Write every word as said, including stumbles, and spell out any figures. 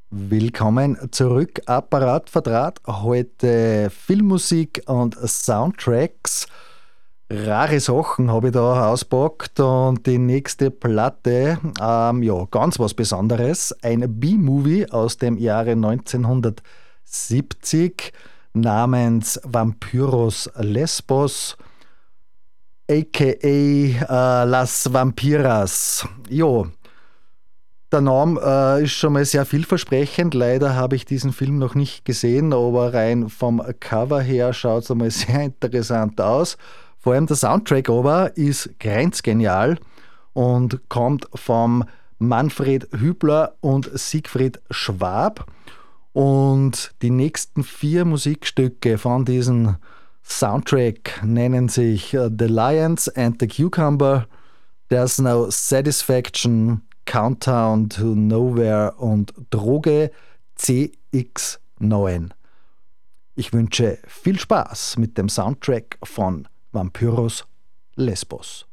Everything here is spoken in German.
Willkommen zurück, Apparat verdraht. Heute Filmmusik und Soundtracks. Rare Sachen habe ich da ausgepackt und die nächste Platte, ähm, ja, ganz was Besonderes. Ein B-Movie aus dem Jahre neunzehnhundertsiebzig namens Vampiros Lesbos, aka äh, Las Vampiras. Jo, der Name äh, ist schon mal sehr vielversprechend. Leider habe ich diesen Film noch nicht gesehen, aber rein vom Cover her schaut es einmal sehr interessant aus. Vor allem der Soundtrack aber ist grenzgenial und kommt vom Manfred Hübler und Siegfried Schwab. Und die nächsten vier Musikstücke von diesem Soundtrack nennen sich äh, The Lions and the Cucumber, There's No Satisfaction, Countdown to Nowhere und Droge C X neun. Ich wünsche viel Spaß mit dem Soundtrack von Vampiros Lesbos.